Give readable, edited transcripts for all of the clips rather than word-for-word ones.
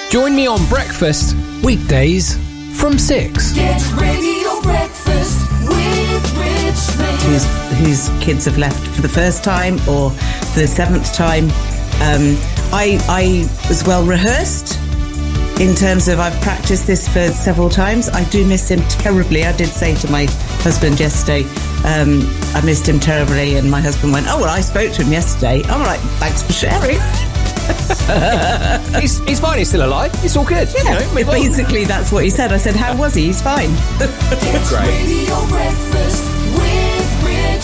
Join me on Breakfast, weekdays from 6. Get Radio Breakfast with Richmond. Whose kids have left for the first time or for the 7th time. I was well rehearsed in terms of I've practiced this for several times. I do miss him terribly. I did say to my husband yesterday, I missed him terribly, and my husband went, oh, well, I spoke to him yesterday. I'm like, thanks for sharing. He's fine, he's still alive. It's all good. Yeah, basically that's what he said. I said, how was he? He's fine. Get Radio Breakfast with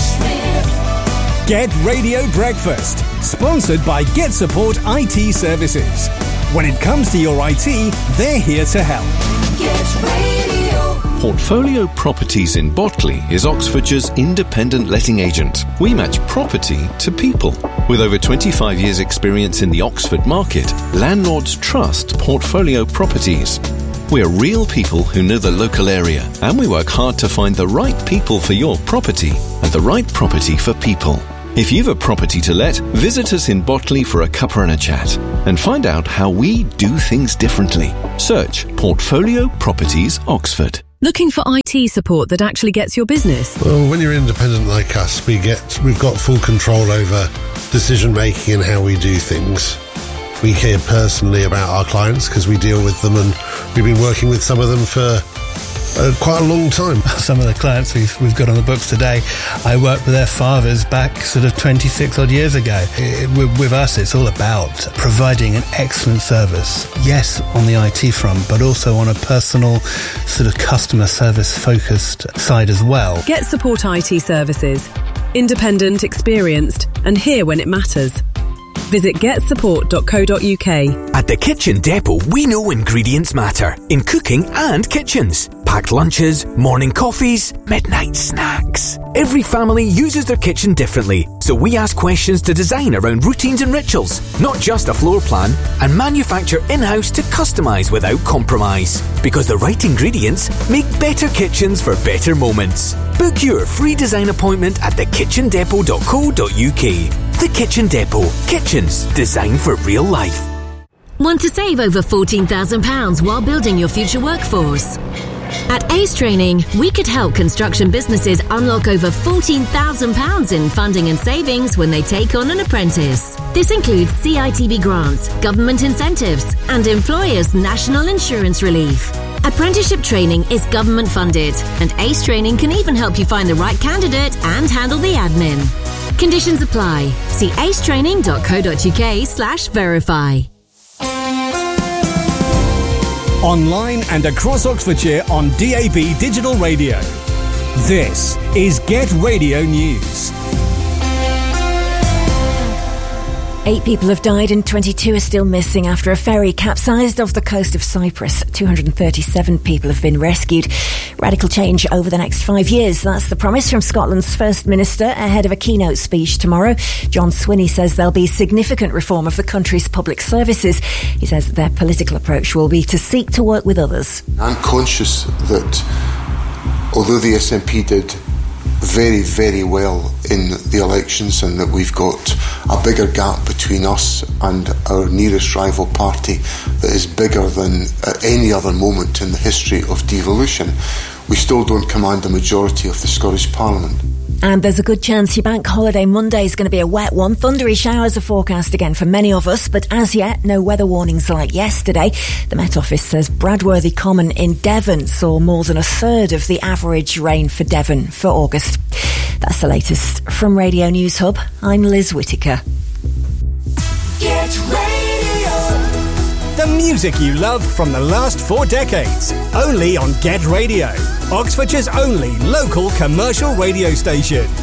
Richmond. Get Radio Breakfast, sponsored by Get Support IT Services. When it comes to your IT, they're here to help. Get Radio. Portfolio Properties in Botley is Oxfordshire's independent letting agent. We match property to people. With over 25 years' experience in the Oxford market, landlords trust Portfolio Properties. We're real people who know the local area, and we work hard to find the right people for your property and the right property for people. If you've a property to let, visit us in Botley for a cuppa and a chat and find out how we do things differently. Search Portfolio Properties Oxford. Looking for IT support that actually gets your business? Well, when you're independent like us, we've got full control over decision making and how we do things. We care personally about our clients because we deal with them, and we've been working with some of them for quite a long time. Some of the clients we've got on the books today, I worked with their fathers back sort of 26 odd years ago. With us, it's all about providing an excellent service. Yes, on the IT front, but also on a personal sort of customer service focused side as well. Get Support IT Services. Independent, experienced, and here when it matters. Visit getsupport.co.uk. At the Kitchen Depot, we know ingredients matter in cooking and kitchens. Packed lunches, morning coffees, midnight snacks. Every family uses their kitchen differently, so we ask questions to design around routines and rituals, not just a floor plan, and manufacture in-house to customise without compromise. Because the right ingredients make better kitchens for better moments. Book your free design appointment at thekitchendepot.co.uk. The Kitchen Depot. Kitchens designed for real life. Want to save over £14,000 while building your future workforce? At Ace Training, we could help construction businesses unlock over £14,000 in funding and savings when they take on an apprentice. This includes CITB grants, government incentives, and employers' national insurance relief. Apprenticeship training is government funded, and Ace Training can even help you find the right candidate and handle the admin. Conditions apply. See acetraining.co.uk/verify. Online and across Oxfordshire on DAB Digital Radio. This is Get Radio News. 8 people have died and 22 are still missing after a ferry capsized off the coast of Cyprus. 237 people have been rescued. Radical change over the next 5 years. That's the promise from Scotland's First Minister ahead of a keynote speech tomorrow. John Swinney says there'll be significant reform of the country's public services. He says their political approach will be to seek to work with others. I'm conscious that although the SNP did very, very well in the elections, and that we've got a bigger gap between us and our nearest rival party that is bigger than at any other moment in the history of devolution, we still don't command the majority of the Scottish Parliament. And there's a good chance your bank holiday Monday is going to be a wet one. Thundery showers are forecast again for many of us, but as yet, no weather warnings like yesterday. The Met Office says Bradworthy Common in Devon saw more than a third of the average rain for Devon for August. That's the latest from Radio News Hub. I'm Liz Whittaker. Get Radio. The music you love from the last 4 decades. Only on Get Radio, Oxfordshire's only local commercial radio station.